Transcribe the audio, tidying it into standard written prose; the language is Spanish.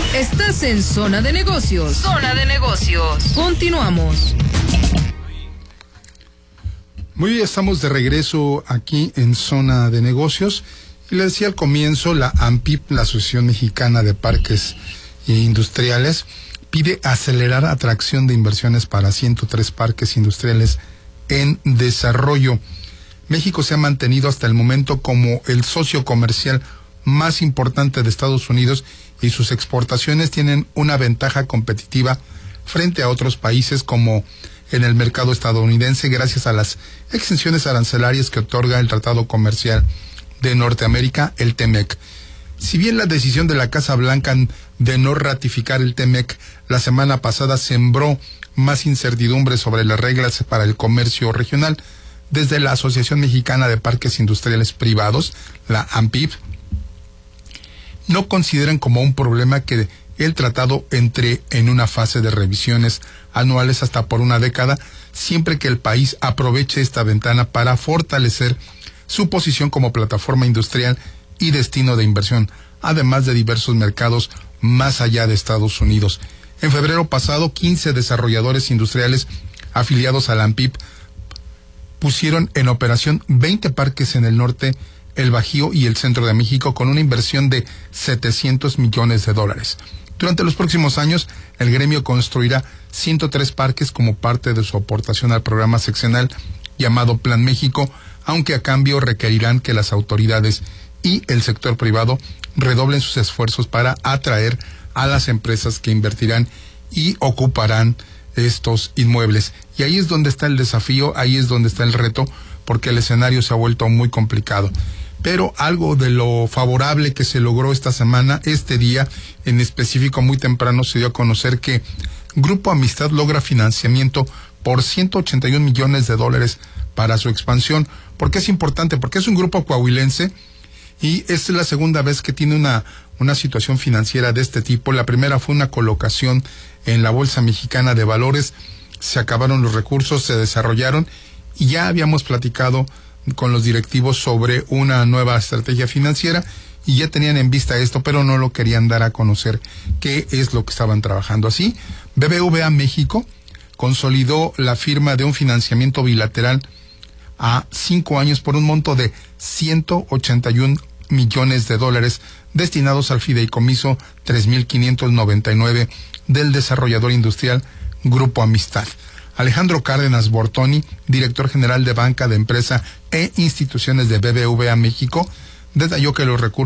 Estás en Zona de Negocios. Zona de Negocios. Continuamos. Muy bien, estamos de regreso aquí en Zona de Negocios. Y les decía al comienzo, la AMPIP, la Asociación Mexicana de Parques Industriales, pide acelerar atracción de inversiones para 103 parques industriales en desarrollo. México se ha mantenido hasta el momento como el socio comercial más importante de Estados Unidos y sus exportaciones tienen una ventaja competitiva frente a otros países como en el mercado estadounidense gracias a las exenciones arancelarias que otorga el Tratado Comercial de Norteamérica, el TEMEC. Si bien la decisión de la Casa Blanca de no ratificar el TEMEC la semana pasada sembró más incertidumbre sobre las reglas para el comercio regional, desde la Asociación Mexicana de Parques Industriales Privados, la AMPIP, no consideran como un problema que el tratado entre en una fase de revisiones anuales hasta por una década, siempre que el país aproveche esta ventana para fortalecer su posición como plataforma industrial y destino de inversión, además de diversos mercados más allá de Estados Unidos. En febrero pasado, 15 desarrolladores industriales afiliados a la AMPIP pusieron en operación 20 parques en el norte, el Bajío y el centro de México con una inversión de $700 millones. Durante los próximos años, el gremio construirá 103 parques como parte de su aportación al programa seccional llamado Plan México, aunque a cambio requerirán que las autoridades y el sector privado redoblen sus esfuerzos para atraer a las empresas que invertirán y ocuparán estos inmuebles. Y ahí es donde está el desafío, ahí es donde está el reto, porque el escenario se ha vuelto muy complicado. Pero algo de lo favorable que se logró esta semana, este día en específico muy temprano, se dio a conocer que Grupo Amistad logra financiamiento por $181 millones para su expansión. ¿Por qué es importante? Porque es un grupo coahuilense y esta es la segunda vez que tiene una situación financiera de este tipo. La primera fue una colocación en la Bolsa Mexicana de Valores, se acabaron los recursos, se desarrollaron y ya habíamos platicado con los directivos sobre una nueva estrategia financiera y ya tenían en vista esto, pero no lo querían dar a conocer qué es lo que estaban trabajando. Así, BBVA México consolidó la firma de un financiamiento bilateral a 5 años por un monto de $181 millones destinados al fideicomiso 3599 del desarrollador industrial Grupo Amistad. Alejandro Cárdenas Bortoni, director general de Banca de Empresa e Instituciones de BBVA México, detalló que los recursos